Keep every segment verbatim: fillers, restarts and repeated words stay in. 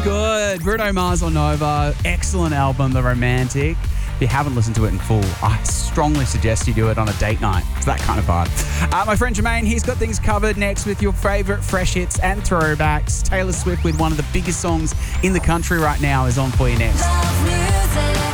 good. Bruno Mars on Nova. Excellent album, The Romantic. If you haven't listened to it in full, I strongly suggest you do it on a date night. It's that kind of vibe. Uh, my friend Jermaine, he's got things covered next with your favourite fresh hits and throwbacks. Taylor Swift with one of the biggest songs in the country right now is on for you next. Love music.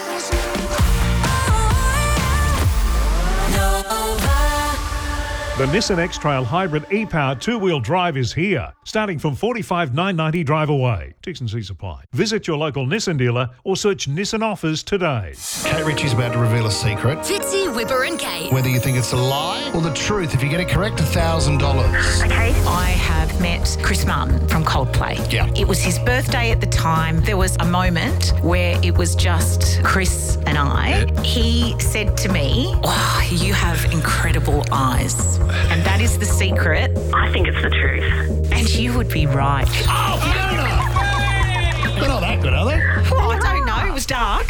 The Nissan X-Trail Hybrid e-Power two-wheel drive is here, starting from forty-five thousand nine hundred ninety dollars drive away. T's and C's apply. Visit your local Nissan dealer or search Nissan offers today. Kate Ritchie's about to reveal a secret. Fitzy, Whipper and Kate. Whether you think it's a lie or the truth, if you get it correct, one thousand dollars. Okay. I have met Chris Martin from Coldplay. Yeah. It was his birthday at the time. There was a moment where it was just Chris and I. Yeah. He said to me, oh, you have incredible eyes. And that is the secret. I think it's the truth. And you would be right. Oh, Fiona! They're not that good, are they? Well, I don't know. It was dark.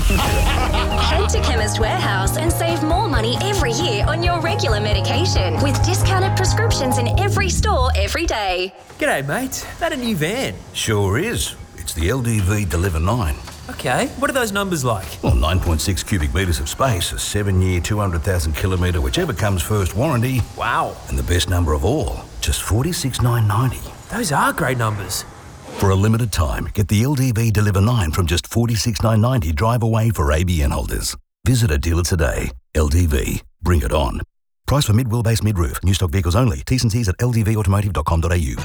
Head to Chemist Warehouse and save more money every year on your regular medication with discounted prescriptions in every store every day. G'day, mate. That a new van? Sure is. It's the L D V Deliver nine. Okay, what are those numbers like? Well, nine point six cubic metres of space, a seven-year, two hundred thousand kilometre, whichever comes first warranty. Wow. And the best number of all, just forty-six thousand nine hundred ninety. Those are great numbers. For a limited time, get the L D V Deliver nine from just forty-six thousand nine hundred ninety drive away for A B N holders. Visit a dealer today. L D V. Bring it on. Price for mid-wheelbase, mid-roof. New stock vehicles only. T's and C's at l d v automotive dot com dot a u.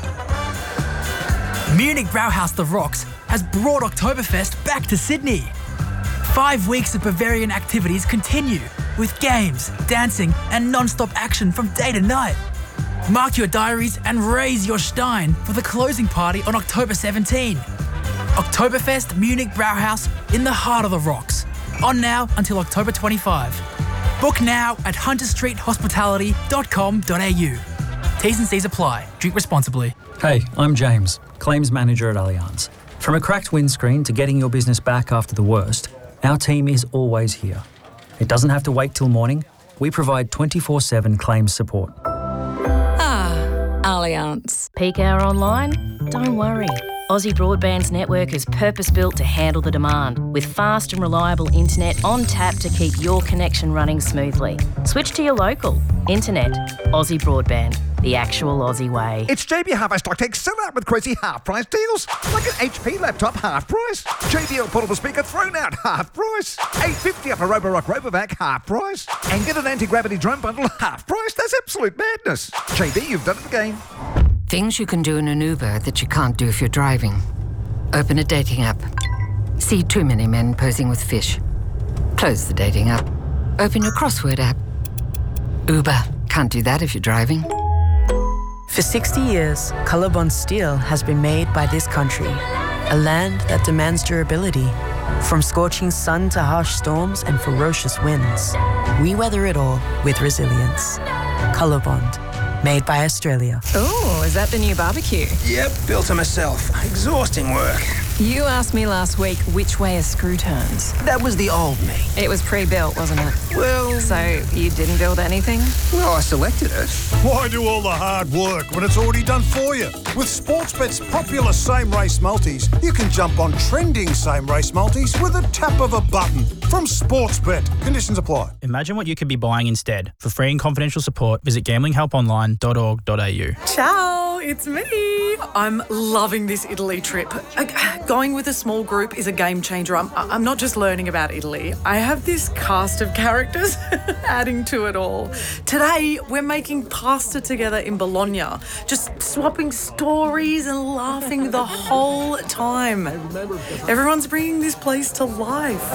Munich Brauhaus The Rocks has brought Oktoberfest back to Sydney. Five weeks of Bavarian activities continue with games, dancing and non-stop action from day to night. Mark your diaries and raise your stein for the closing party on October seventeenth. Oktoberfest Munich Brauhaus in the heart of the rocks. On now until October twenty-fifth. Book now at hunter street hospitality dot com dot a u. T's and C's apply. Drink responsibly. Hey, I'm James, Claims Manager at Allianz. From a cracked windscreen to getting your business back after the worst, our team is always here. It doesn't have to wait till morning. We provide twenty-four seven claims support. Ah, Allianz. Peak hour online? Don't worry. Aussie Broadband's network is purpose-built to handle the demand, with fast and reliable internet on tap to keep your connection running smoothly. Switch to your local. Internet. Aussie Broadband. The actual Aussie way. It's J B Half Stock Take sell out with crazy half-price deals. Like an H P laptop, half price. J B L portable speaker thrown out, half price. eight fifty off a Roborock Robovac, half price. And get an anti-gravity drone bundle, half price. That's absolute madness. J B, you've done it again. Things you can do in an Uber that you can't do if you're driving. Open a dating app. See too many men posing with fish. Close the dating app. Open your crossword app. Uber. Can't do that if you're driving. For sixty years, Colorbond steel has been made by this country, a land that demands durability. From scorching sun to harsh storms and ferocious winds, we weather it all with resilience. Colorbond, made by Australia. Oh, is that the new barbecue? Yep, built it myself. Exhausting work. You asked me last week which way a screw turns. That was the old me. It was pre-built, wasn't it? Well... So you didn't build anything? Well, I selected it. Why do all the hard work when it's already done for you? With Sportsbet's popular same-race multis, you can jump on trending same-race multis with a tap of a button. From Sportsbet. Conditions apply. Imagine what you could be buying instead. For free and confidential support, visit gambling help online dot org dot a u. Ciao, it's me. I'm loving this Italy trip. Going with a small group is a game changer. I'm, I'm not just learning about Italy. I have this cast of characters adding to it all. Today, we're making pasta together in Bologna, just swapping stories and laughing the whole time. Everyone's bringing this place to life.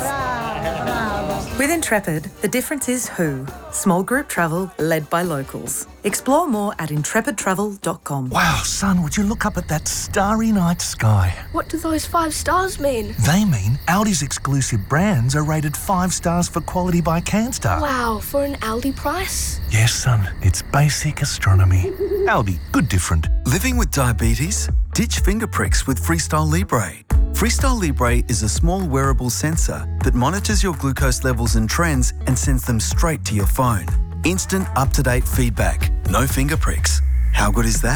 With Intrepid, the difference is who. Small group travel led by locals. Explore more at intrepid travel dot com. Wow, son, would you look up at that starry night sky? What do those five stars mean? They mean Audi's exclusive brands are rated five stars for quality by CanStar. Wow, for an Audi price? Yes, son, it's basic astronomy. Audi, good different. Living with diabetes? Ditch finger pricks with Freestyle Libre. Freestyle Libre is a small wearable sensor that monitors your glucose levels and trends and sends them straight to your phone. Instant, up-to-date feedback. No finger pricks. How good is that?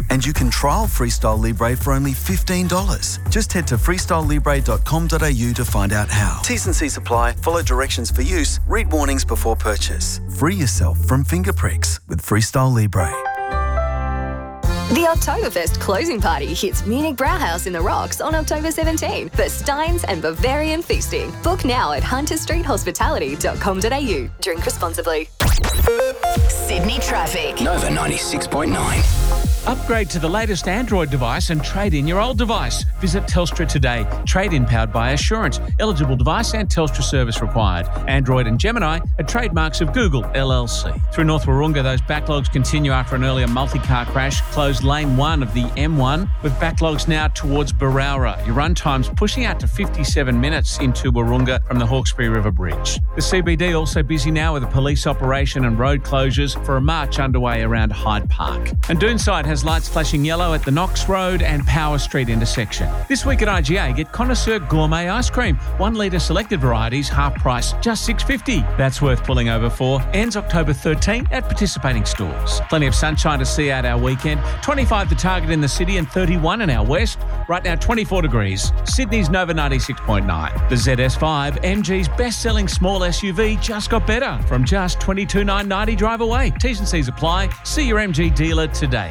And you can trial Freestyle Libre for only fifteen dollars. Just head to freestyle libre dot com dot a u to find out how. T's and C's apply. Follow directions for use. Read warnings before purchase. Free yourself from finger pricks with Freestyle Libre. The Oktoberfest closing party hits Munich Brauhaus in the Rocks on October seventeenth for Steins and Bavarian feasting. Book now at hunter street hospitality dot com dot a u. Drink responsibly. Sydney traffic. Nova ninety-six point nine. Upgrade to the latest Android device and trade in your old device. Visit Telstra today. Trade-in powered by Assurance. Eligible device and Telstra service required. Android and Gemini are trademarks of Google L L C. Through North Wahroonga, those backlogs continue after an earlier multi-car crash closed lane one of the M one, with backlogs now towards Barowra. Your run times pushing out to fifty-seven minutes into Wahroonga from the Hawkesbury River Bridge. The C B D also busy now with a police operation and road closures for a march underway around Hyde Park. And Doonside has lights flashing yellow at the Knox Road and Power Street intersection. This week at I G A, get Connoisseur Gourmet Ice Cream. One litre selected varieties, half price, just six dollars fifty. That's worth pulling over for. Ends October thirteenth at participating stores. Plenty of sunshine to see out our weekend. twenty-five the target in the city and thirty-one in our west. Right now, twenty-four degrees. Sydney's Nova ninety-six point nine. The Z S five, M G's best-selling small S U V, just got better. From just twenty-two thousand nine hundred ninety drive away. T's and C's apply. See your M G dealer today.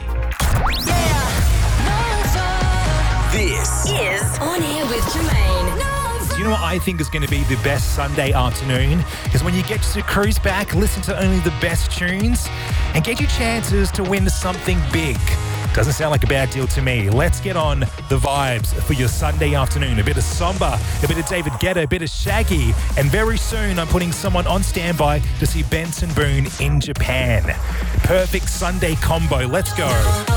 This is On Air with Jermaine. Do you know what I think is going to be the best Sunday afternoon? Is when you get to cruise back, listen to only the best tunes, and get your chances to win something big. Doesn't sound like a bad deal to me. Let's get on the vibes for your Sunday afternoon. A bit of Samba, a bit of David Guetta, a bit of Shaggy, and very soon I'm putting someone on standby to see Benson Boone in Japan. Perfect Sunday combo. Let's go.